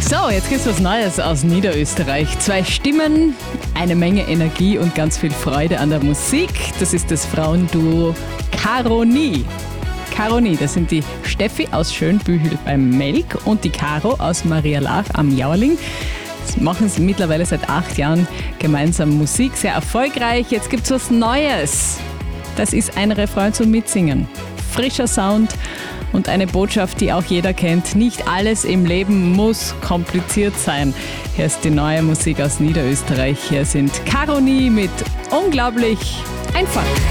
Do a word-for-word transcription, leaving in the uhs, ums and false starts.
So, jetzt gibt's was Neues aus Niederösterreich. Zwei Stimmen, eine Menge Energie und ganz viel Freude an der Musik. Das ist das Frauenduo Caronie. Caronie, das sind die Steffi aus Schönbühl beim Melk und die Caro aus Marialach am Jauerling. Das machen sie mittlerweile seit acht Jahren gemeinsam Musik, sehr erfolgreich. Jetzt gibt's was Neues. Das ist ein Refrain zum Mitsingen. Frischer Sound und eine Botschaft, die auch jeder kennt. Nicht alles im Leben muss kompliziert sein. Hier ist die neue Musik aus Niederösterreich. Hier sind Caronie mit Unglaublich einfach.